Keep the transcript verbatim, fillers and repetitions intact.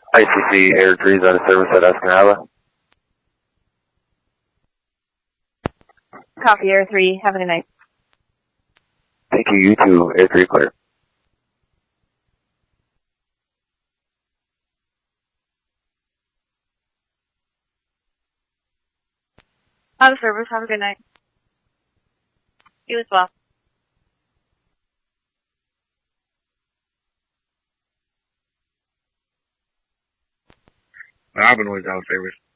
I C C Air three's out of service at Escanaba. Copy, Air three. Have a good night. Thank you, you too, Air three clear. Out of service. Have a good night. You as well. Robin was out of service.